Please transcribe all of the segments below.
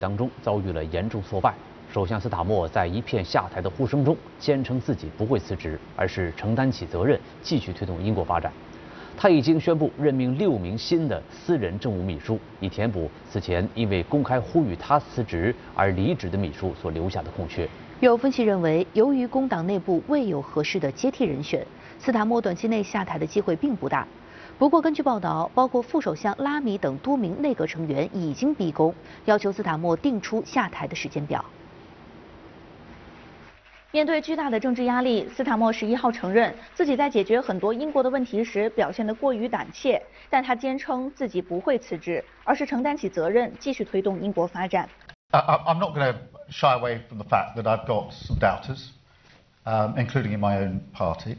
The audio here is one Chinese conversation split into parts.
当中遭遇了严重挫败。首相斯塔默在一片下台的呼声中，坚称自己不会辞职，而是承担起责任，继续推动英国发展。他已经宣布任命6名新的私人政务秘书，以填补此前因为公开呼吁他辞职而离职的秘书所留下的空缺。 有分析认为，由于工党内部未有合适的接替人选，斯塔默短期内下台的机会并不大。不过，根据报道，包括副首相拉米等多名内阁成员已经逼宫，要求斯塔默定出下台的时间表。 面对巨大的政治压力，斯塔默11号承认自己在解决很多英国的问题时表现得过于胆怯，但他坚称自己不会辞职，而是承担起责任，继续推动英国发展。 I'm not going to shy away from the fact that I've got some doubters, including in my own party,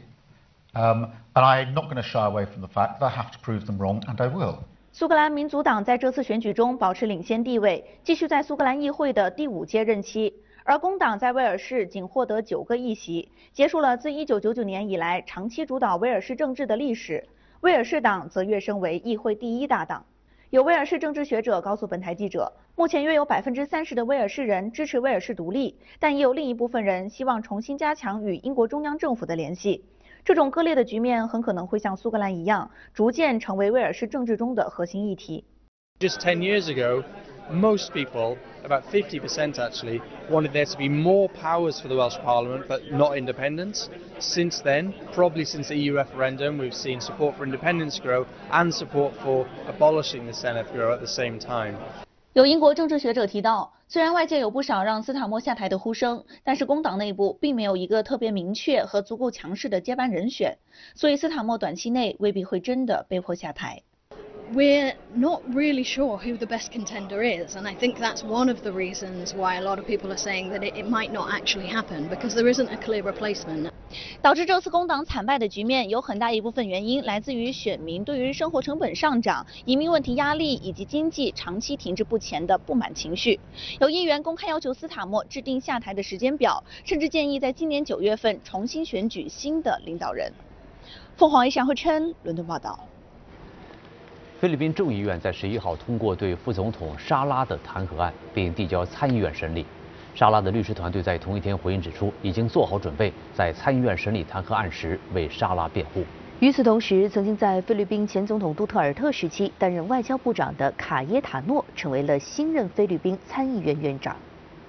and I'm not going to shy away from the fact that I have to prove them wrong, and I will. 苏格兰民族党在这次选举中保持领先地位，继续在苏格兰议会的第5届任期。而工党在威尔士仅获得9个议席，结束了自1999年以来长期主导威尔士政治的历史。威尔士党则跃升为议会第1大党。有威尔士政治学者告诉本台记者，目前约有30%的威尔士人支持威尔士独立，但也有另一部分人希望重新加强与英国中央政府的联系。这种割裂的局面很可能会像苏格兰一样，逐渐成为威尔士政治中的核心议题。 Just 10 years ago, most people, about 50% actually, wanted there to be more powers for the Welsh Parliament, but not independence. Since then, probably since the EU referendum, we've seen support for independence grow and support for abolishing the Senedd grow at the same time. 有英国政治学者提到，虽然外界有不少让斯塔默下台的呼声，但是工党内部并没有一个特别明确和足够强势的接班人选，所以斯塔默短期内未必会真的被迫下台。 We're not really sure who the best contender is, and I think that's one of the reasons why a lot of people are saying that it might not actually happen, because there isn't a clear replacement. 导致这次工党惨败的局面有很大一部分原因来自于选民对于生活成本上涨、移民问题压力以及经济长期停滞不前的不满情绪。有议员公开要求斯塔默制定下台的时间表，甚至建议在今年9月份重新选举新的领导人。凤凰卫视杨慧琛伦敦报道。 菲律宾众议院在11号通过对副总统沙拉的弹劾案，并递交参议院审理。沙拉的律师团队在同一天回应指出，已经做好准备，在参议院审理弹劾案时为沙拉辩护。 与此同时，曾经在菲律宾前总统杜特尔特时期担任外交部长的卡耶塔诺成为了新任菲律宾参议院院长。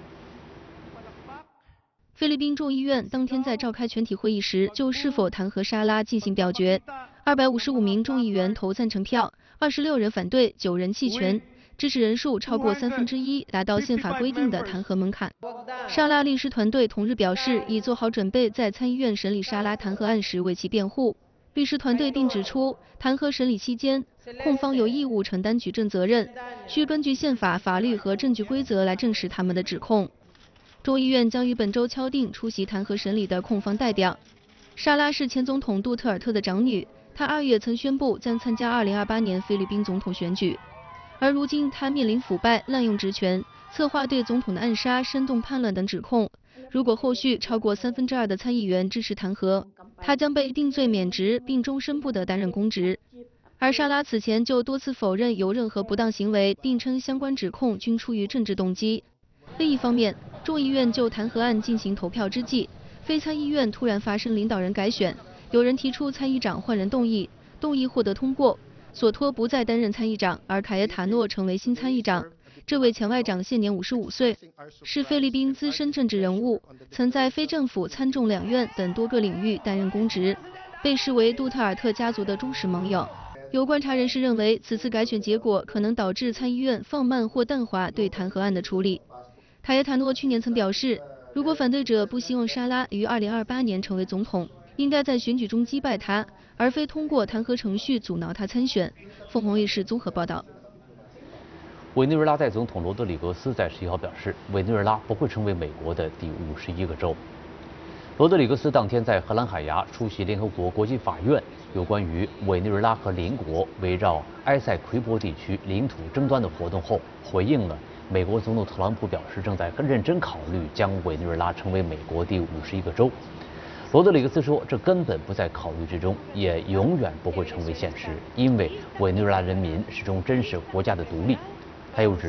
菲律宾众议院当天在召开全体会议时，就是否弹劾沙拉进行表决。255名众议员投赞成票，26人反对，9人弃权，支持人数超过1/3，达到宪法规定的弹劾门槛。沙拉律师团队同日表示，已做好准备在参议院审理沙拉弹劾案时为其辩护。律师团队并指出，弹劾审理期间，控方有义务承担举证责任，需根据宪法、法律和证据规则来证实他们的指控。众议院将于本周敲定出席弹劾审理的控方代表。沙拉是前总统杜特尔特的长女，她2月曾宣布将参加2028年菲律宾总统选举，而如今她面临腐败、滥用职权、策划对总统的暗杀、煽动叛乱等指控。如果后续超过2/3的参议员支持弹劾，她将被定罪免职，并终身不得担任公职。而沙拉此前就多次否认有任何不当行为，并称相关指控均出于政治动机。另一方面，众议院就弹劾案进行投票之际，非参议院突然发生领导人改选，有人提出参议长换人动议，动议获得通过，索托不再担任参议长，而凯耶塔诺成为新参议长。这位前外长现年55岁，是菲律宾资深政治人物，曾在非政府、参众两院等多个领域担任公职，被视为杜特尔特家族的忠实盟友。有观察人士认为，此次改选结果可能导致参议院放慢或淡化对弹劾案的处理。凯耶塔诺去年曾表示，如果反对者不希望沙拉于2028年成为总统，应该在选举中击败他，而非通过弹劾程序阻挠他参选。凤凰卫视综合报道。 委内瑞拉代总统罗德里格斯在11号表示，委内瑞拉不会成为美国的第51个州。罗德里格斯当天在荷兰海牙出席联合国国际法院有关于委内瑞拉和邻国围绕埃塞奎波地区领土争端的活动后，回应了美国总统特朗普表示正在认真考虑将委内瑞拉成为美国第51个州。罗德里格斯说，这根本不在考虑之中，也永远不会成为现实，因为委内瑞拉人民始终珍视国家的独立。他又指，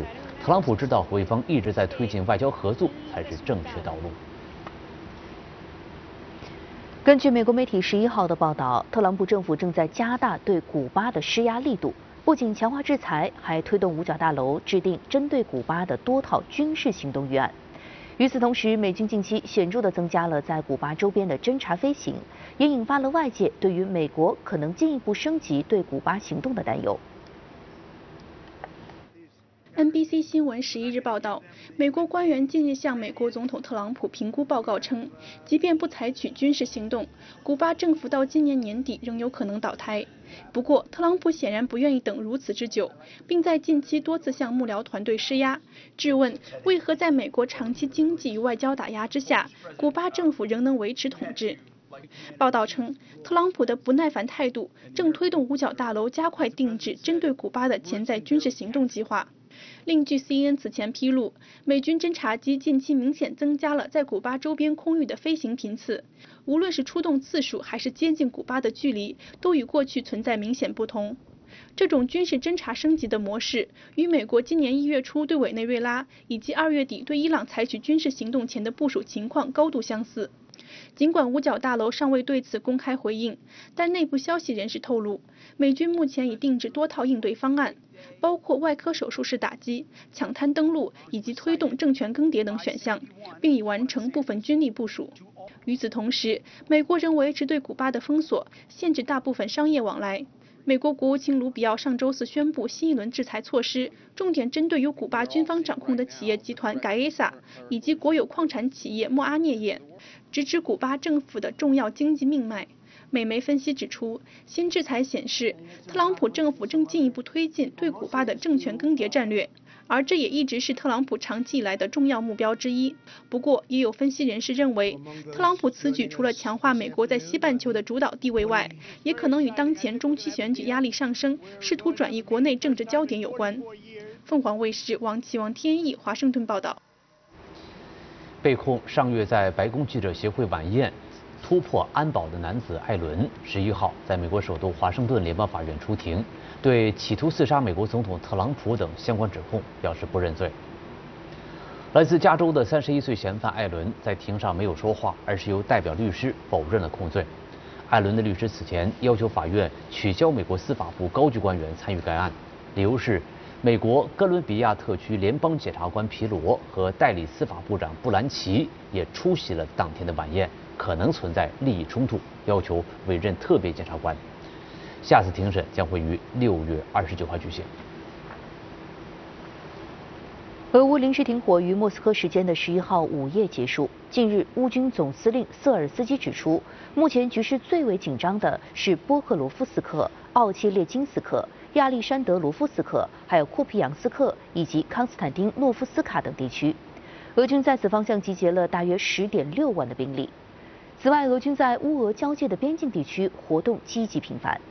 特朗普知道美方一直在推进外交合作才是正确道路。 根据美国媒体11号的报道，特朗普政府正在加大对古巴的施压力度，不仅强化制裁，还推动五角大楼制定针对古巴的多套军事行动预案。与此同时，美军近期显著地增加了在古巴周边的侦察飞行，也引发了外界对于美国可能进一步升级对古巴行动的担忧。 NBC 新闻11日报道，美国官员近日向美国总统特朗普评估报告称，即便不采取军事行动，古巴政府到今年年底仍有可能倒台。不过，特朗普显然不愿意等如此之久，并在近期多次向幕僚团队施压，质问为何在美国长期经济与外交打压之下，古巴政府仍能维持统治。报道称，特朗普的不耐烦态度正推动五角大楼加快定制针对古巴的潜在军事行动计划。另据 CNN 此前披露，美军侦察机近期明显增加了在古巴周边空域的飞行频次，无论是出动次数还是接近古巴的距离，都与过去存在明显不同。这种军事侦察升级的模式，与美国今年1月初对委内瑞拉以及2月底对伊朗采取军事行动前的部署情况高度相似。尽管五角大楼尚未对此公开回应，但内部消息人士透露，美军目前已定制多套应对方案，包括外科手术式打击、抢滩登陆以及推动政权更迭等选项，并已完成部分军力部署。与此同时，美国仍维持对古巴的封锁，限制大部分商业往来。美国国务卿卢比奥上周四宣布新一轮制裁措施，重点针对由古巴军方掌控的企业集团 Gaesa 以及国有矿产企业莫阿涅业，直指古巴政府的重要经济命脉。美媒分析指出，新制裁显示特朗普政府正进一步推进对古巴的政权更迭战略，而这也一直是特朗普长期以来的重要目标之一。不过，也有分析人士认为，特朗普此举除了强化美国在西半球的主导地位外，也可能与当前中期选举压力上升，试图转移国内政治焦点有关。凤凰卫视王启王天意华盛顿报道。 被控上月在白宫记者协会晚宴突破安保的男子艾伦，11号在美国首都华盛顿联邦法院出庭，对企图刺杀美国总统特朗普等相关指控表示不认罪。来自加州的31岁嫌犯艾伦在庭上没有说话，而是由代表律师否认了控罪。艾伦的律师此前要求法院取消美国司法部高级官员参与该案，理由是美国哥伦比亚特区联邦检察官皮罗和代理司法部长布兰奇也出席了当天的晚宴，可能存在利益冲突，要求委任特别检察官。下次庭审将会于6月29号举行。 俄乌临时停火于莫斯科时间的11号午夜结束。近日，乌军总司令瑟尔斯基指出，目前局势最为紧张的是波克罗夫斯克、奥切列金斯克、亚历山德罗夫斯克，还有库皮扬斯克以及康斯坦丁诺夫斯卡等地区。俄军在此方向集结了大约10.6万的兵力。此外，俄军在乌俄交界的边境地区活动积极频繁。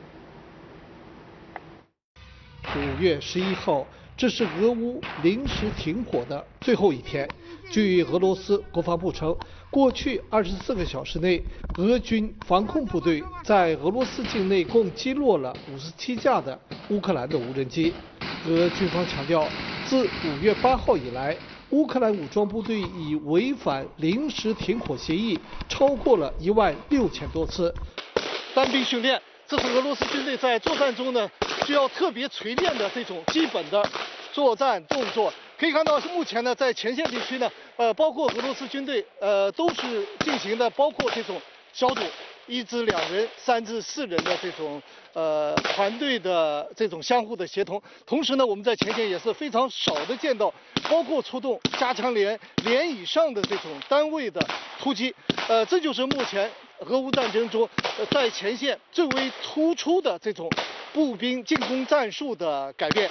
5月11号。这是俄乌临时停火的最后一天。据俄罗斯国防部称，过去24个小时内，俄军防空部队在俄罗斯境内共击落了57架的乌克兰的无人机。俄军方强调，自5月8号以来，乌克兰武装部队已违反临时停火协议超过了16000多次。单兵训练，这是俄罗斯军队在作战中呢需要特别锤炼的这种基本的作战动作。可以看到，目前呢，在前线地区呢，包括俄罗斯军队，都是进行的包括这种小组1至2人、3至4人的这种团队的这种相互的协同。同时呢，我们在前线也是非常少的见到，包括出动加强连以上的这种单位的突击。这就是目前俄乌战争中在前线最为突出的这种步兵进攻战术的改变。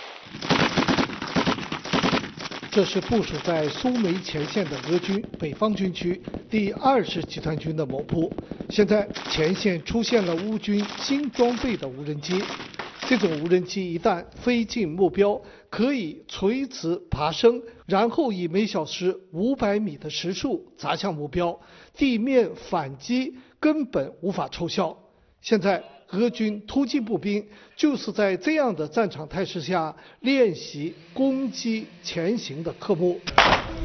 这是部署在苏梅前线的俄军北方军区第20集团军的某部。现在前线出现了乌军新装备的无人机。这种无人机一旦飞进目标，可以垂直爬升，然后以每小时500米的时速砸向目标，地面反击根本无法奏效。现在俄军突击步兵就是在这样的战场态势下练习攻击前行的科目。